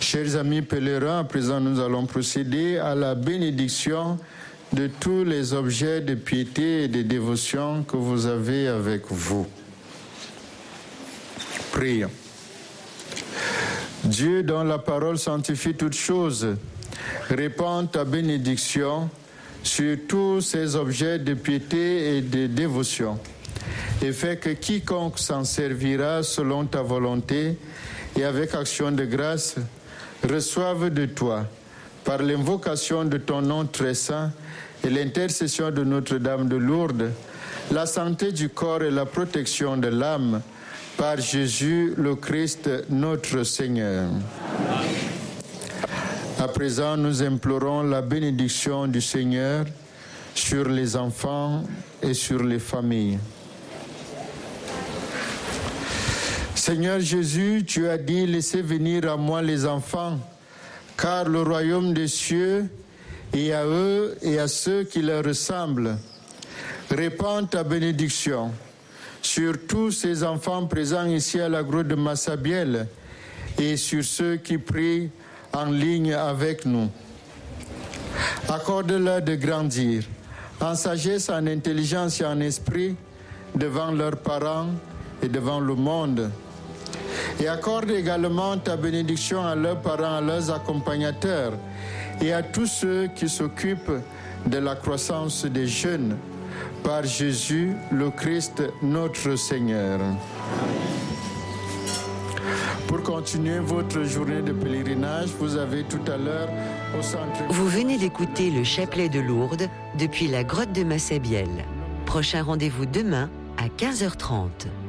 Chers amis pèlerins, à présent nous allons procéder à la bénédiction de tous les objets de piété et de dévotion que vous avez avec vous. Prions. Dieu, dont la parole sanctifie toutes choses, répand ta bénédiction sur tous ces objets de piété et de dévotion, et fait que quiconque s'en servira selon ta volonté et avec action de grâce, reçoive de toi, par l'invocation de ton nom très saint et l'intercession de Notre-Dame de Lourdes, la santé du corps et la protection de l'âme, par Jésus le Christ, notre Seigneur. À présent, nous implorons la bénédiction du Seigneur sur les enfants et sur les familles. Seigneur Jésus, tu as dit, laissez venir à moi les enfants, car le royaume des cieux est à eux et à ceux qui leur ressemblent. Répands ta bénédiction sur tous ces enfants présents ici à la grotte de Massabielle et sur ceux qui prient en ligne avec nous. Accorde-leur de grandir en sagesse, en intelligence et en esprit devant leurs parents et devant le monde. Et accorde également ta bénédiction à leurs parents, à leurs accompagnateurs et à tous ceux qui s'occupent de la croissance des jeunes, par Jésus le Christ, notre Seigneur. Pour continuer votre journée de pèlerinage, vous avez tout à l'heure au centre... Vous venez d'écouter le chapelet de Lourdes depuis la grotte de Massabielle. Prochain rendez-vous demain à 15h30.